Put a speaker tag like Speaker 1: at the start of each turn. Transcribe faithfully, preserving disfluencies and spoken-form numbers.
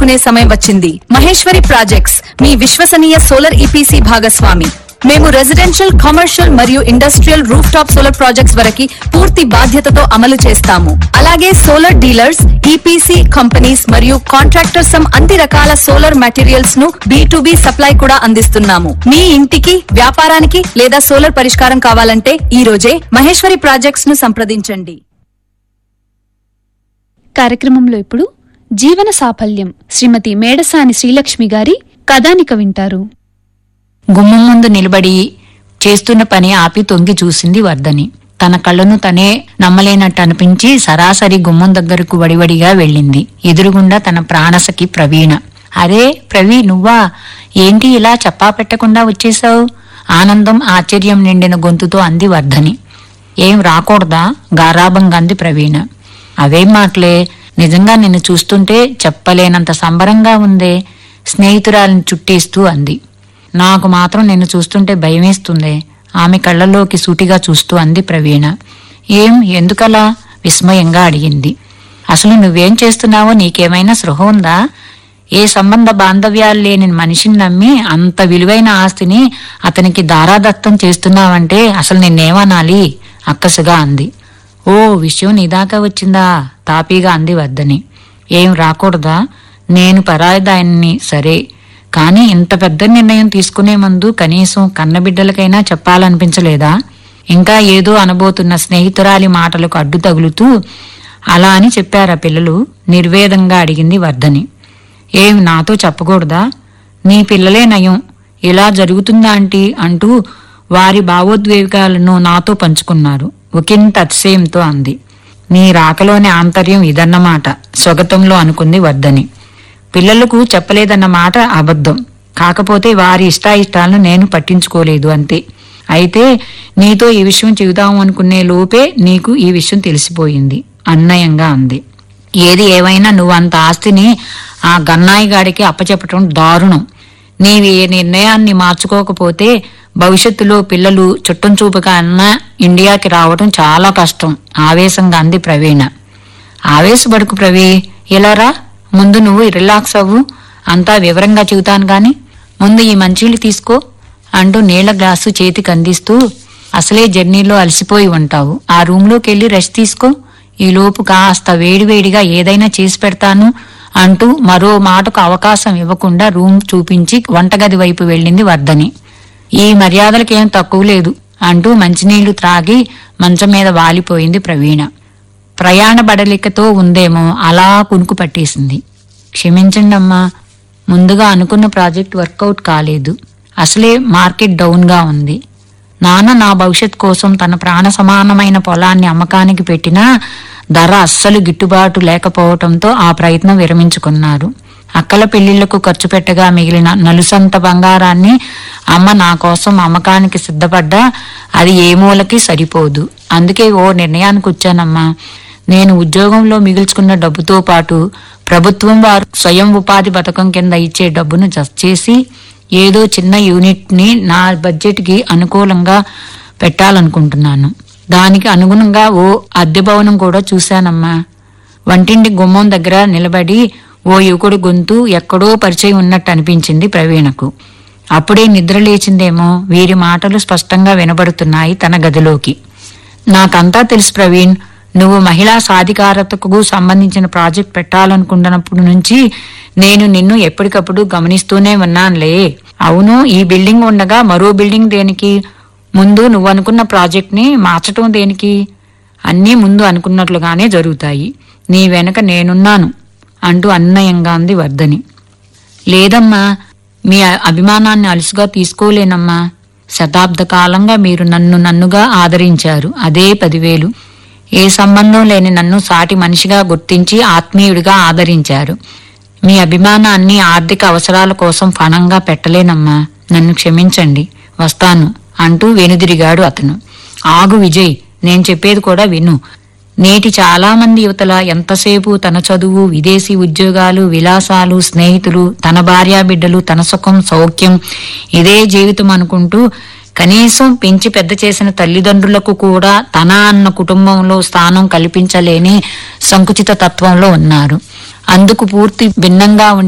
Speaker 1: చెప్పుకునే సమయం వచ్చింది. మహేశ్వరి ప్రాజెక్ట్స్ మీ విశ్వసనీయ సోలార్ ఈపీసీ భాగస్వామి. మేము రెసిడెన్షియల్, కమర్షియల్ మరియు industrial roof top solar projects వరకు పూర్తి బాధ్యతతో అమలు చేస్తాము. అలాగే సోలార్ డీలర్స్, ఈపీసీ కంపెనీస్ మరియు కాంట్రాక్టర్స్ అన్ని రకాల సోలార్ మెటీరియల్స్ ను బి టు బి సప్లై కూడా అందిస్తున్నాము. మీ ఇంటికి, వ్యాపారానికి లేదా సోలార్ పరిష్కారం కావాలంటే ఈ రోజే మహేశ్వరి ప్రాజెక్ట్స్ ను సంప్రదించండి.
Speaker 2: కార్యక్రమంలో ఇప్పుడు జీవన సాఫల్యం శ్రీమతి మేడసాని శ్రీలక్ష్మి గారి కథానిక వింటారు.
Speaker 3: గుమ్మం ముందు నిలబడి చేస్తున్న పని ఆపి తొంగి చూసింది వర్ధని. తన కళ్ళను తనే నమ్మలేనట్టు అనిపించి సరాసరి గుమ్మం దగ్గరకు వడివడిగా వెళ్ళింది. ఎదురుగుండా తన ప్రాణసఖి ప్రవీణ. అరే ప్రవీ, నువ్వా? ఏంటి ఇలా చెప్పా పెట్టకుండా వచ్చేశావు? ఆనందం, ఆశ్చర్యం నిండిన గొంతుతో అంది వర్ధని. ఏం రాకూడదా? గారాబంగా అంది ప్రవీణ. అవేం మాటలే, నిజంగా నిన్ను చూస్తుంటే చెప్పలేనంత సంబరంగా ఉందే, స్నేహితురాలిని చుట్టేస్తూ అంది. నాకు మాత్రం నిన్ను చూస్తుంటే భయమేస్తుందే, ఆమె కళ్ళల్లోకి సూటిగా చూస్తూ అంది ప్రవీణ. ఏం, ఎందుకలా? విస్మయంగా అడిగింది. అసలు నువ్వేం చేస్తున్నావో నీకేమైనా స్పృహ ఉందా? ఏ సంబంధ బాంధవ్యాలు లేని మనిషిని నమ్మి అంత విలువైన ఆస్తిని అతనికి దారాదత్తం చేస్తున్నావంటే అసలు నిన్నేమనాలి? అక్కసుగా అంది. ఓ, విషయం నీదాకా వచ్చిందా? తాపీగా అంది వర్ధని. ఏం రాకూడదా? నేను పరాయిదాన్ని సరే, కానీ ఇంత పెద్ద నిర్ణయం తీసుకునే ముందు కనీసం కన్నబిడ్డలకైనా చెప్పాలనిపించలేదా? ఇంకా ఏదో అనబోతున్న స్నేహితురాలి మాటలకు అడ్డు తగులుతూ అలా అని చెప్పారా పిల్లలు? నిర్వేదంగా అడిగింది వర్ధని. ఏం, నాతో చెప్పకూడదా? నీ పిల్లలే నయం, ఇలా జరుగుతుందా ఆంటీ అంటూ వారి భావోద్వేగాలను నాతో పంచుకున్నారు ఒకంత అతిశయంతో అంది. నీ రాకలోని ఆంతర్యం ఇదన్నమాట స్వగతంలో అనుకుంది వర్ధని. పిల్లలకు చెప్పలేదన్న మాట అబద్ధం, కాకపోతే వారి ఇష్టాయిష్టాలను నేను పట్టించుకోలేదు అంతే. అయితే నీతో ఈ విషయం చెబుదాం అనుకునే లోపే నీకు ఈ విషయం తెలిసిపోయింది అన్నయంగా అంది. ఏది ఏవైనా నువ్వు అంత ఆస్తిని ఆ గన్నాయి గాడికి అప్పచెప్పటం దారుణం. నీవి ఏ నిర్ణయాన్ని మార్చుకోకపోతే భవిష్యత్తులో పిల్లలు చుట్టం చూపుగా అన్నా ఇండియాకి రావటం చాలా కష్టం ఆవేశంగా అంది ప్రవీణ. ఆవేశపడుకు ప్రవీ, ఇలా రా, ముందు నువ్వు రిలాక్స్ అవ్వు, అంతా వివరంగా చెబుతాను గాని ముందు ఈ మంచీళ్ళు తీసుకో అంటూ నీళ్ల గ్లాసు చేతికి అందిస్తూ, అసలే జర్నీలో అలసిపోయి ఉంటావు, ఆ రూంలోకి వెళ్లి రెస్ట్ తీసుకో, ఈలోపు కాస్త వేడివేడిగా ఏదైనా చేసి పెడతాను అంటూ మరో మాటకు అవకాశం ఇవ్వకుండా రూమ్ చూపించి వంటగది వైపు వెళ్ళింది వర్ధని. ఈ మర్యాదలకేం తక్కువ లేదు అంటూ మంచినీళ్లు త్రాగి మంచం మీద వాలిపోయింది ప్రవీణ. ప్రయాణ బడలికతో ఉందేమో అలా కునుకు పట్టేసింది. క్షమించండమ్మా, ముందుగా అనుకున్న ప్రాజెక్ట్ వర్కౌట్ కాలేదు, అసలే మార్కెట్ డౌన్ గా ఉంది. నాన్న నా భవిష్యత్ కోసం తన ప్రాణ సమానమైన పొలాన్ని అమ్మకానికి పెట్టినా ధర అస్సలు గిట్టుబాటు లేకపోవటంతో ఆ ప్రయత్నం విరమించుకున్నారు. అక్కల పెళ్లిళ్లకు ఖర్చు పెట్టగా మిగిలిన నలుసంత బంగారాన్ని అమ్మ నా కోసం అమ్మకానికి సిద్ధపడ్డా అది ఏ మూలకి సరిపోదు. అందుకే ఓ నిర్ణయానికి వచ్చానమ్మా. నేను ఉద్యోగంలో మిగుల్చుకున్న డబ్బుతో పాటు ప్రభుత్వం వారు స్వయం ఉపాధి పథకం కింద ఇచ్చే డబ్బును జస్ట్ చేసి ఏదో చిన్న యూనిట్ ని నా బడ్జెట్ కి అనుకూలంగా పెట్టాలనుకుంటున్నాను. దానికి అనుగుణంగా ఓ అద్దె భవనం కూడా చూశానమ్మా. వంటింటి గుమ్మం దగ్గర నిలబడి ఓ యువకుడి గొంతు ఎక్కడో పరిచయం ఉన్నట్టు అనిపించింది ప్రవీణకు. అప్పుడే నిద్ర లేచిందేమో, వీరి మాటలు స్పష్టంగా వినబడుతున్నాయి తన గదిలోకి. నాకంతా తెలుసు ప్రవీణ్, నువ్వు మహిళా సాధికారతకు సంబంధించిన ప్రాజెక్ట్ పెట్టాలనుకున్నప్పటి నుంచి నేను నిన్ను ఎప్పటికప్పుడు గమనిస్తూనే ఉన్నానులే. అవును, ఈ బిల్డింగ్ ఉండగా మరో బిల్డింగ్ దేనికి? ముందు నువ్వు అనుకున్న ప్రాజెక్ట్ ని మార్చటం దేనికి? అన్నీ ముందు అనుకున్నట్లుగానే జరుగుతాయి, నీ వెనక నేనున్నాను అంటూ అన్నయంగా అంది వర్ధని. లేదమ్మా, మీ అభిమానాన్ని అలుసుగా తీసుకోలేనమ్మా. శతాబ్ద కాలంగా మీరు నన్ను నన్నుగా ఆదరించారు, అదే పదివేలు. ఏ సంబంధం లేని నన్ను సాటి మనిషిగా గుర్తించి ఆత్మీయుడిగా ఆదరించారు. మీ అభిమానాన్ని ఆర్థిక అవసరాల కోసం ఫణంగా పెట్టలేనమ్మా, నన్ను క్షమించండి, వస్తాను అంటూ వెనుదిరిగాడు అతను. ఆగు విజయ్, నేను చెప్పేది కూడా విను. నేటి చాలా మంది యువతల ఎంతసేపు తన చదువు, విదేశీ ఉద్యోగాలు, విలాసాలు, స్నేహితులు, తన భార్యా బిడ్డలు, తన సుఖం సౌఖ్యం ఇదే జీవితం అనుకుంటూ కనీసం పెంచి పెద్ద చేసిన తల్లిదండ్రులకు కూడా తన అన్న కుటుంబంలో స్థానం కల్పించలేని సంకుచిత తత్వంలో ఉన్నారు. అందుకు పూర్తి భిన్నంగా ఉండే